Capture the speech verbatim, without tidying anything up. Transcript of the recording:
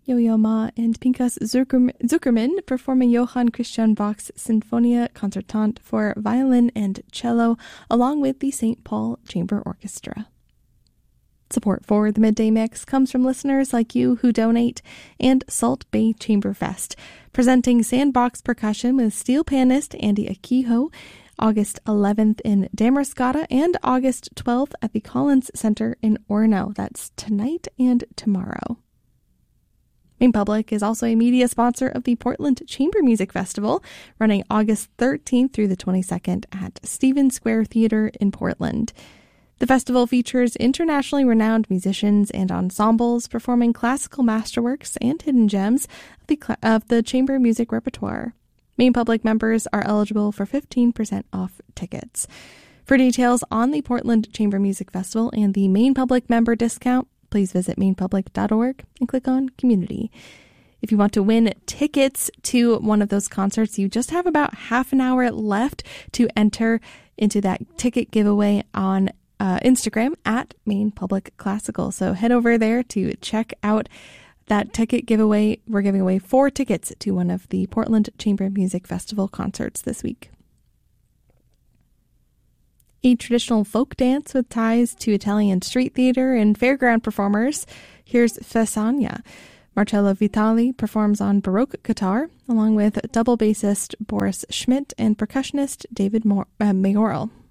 Yo-Yo Ma and Pinkas Zuckerman, Zuckerman performing Johann Christian Bach's Sinfonia Concertante for violin and cello, along with the Saint Paul Chamber Orchestra. Support for the Midday Mix comes from listeners like you who donate, and Salt Bay Chamber Fest, presenting Sandbox Percussion with steel panist Andy Akiho, August eleventh in Damariscotta and August twelfth at the Collins Center in Orono. That's tonight and tomorrow. Maine Public is also a media sponsor of the Portland Chamber Music Festival, running August thirteenth through the twenty-second at Stevens Square Theater in Portland. The festival features internationally renowned musicians and ensembles performing classical masterworks and hidden gems of the, cl- of the chamber music repertoire. Maine Public members are eligible for fifteen percent off tickets. For details on the Portland Chamber Music Festival and the Maine Public member discount, please visit maine public dot org and click on Community. If you want to win tickets to one of those concerts, you just have about half an hour left to enter into that ticket giveaway on uh, Instagram at Maine Public Classical. So head over there to check out that ticket giveaway. We're giving away four tickets to one of the Portland Chamber Music Festival concerts this week. A traditional folk dance with ties to Italian street theater and fairground performers. Here's Fesania. Marcello Vitali performs on Baroque guitar, along with double bassist Boris Schmidt and percussionist David Mor- uh, Mayoral.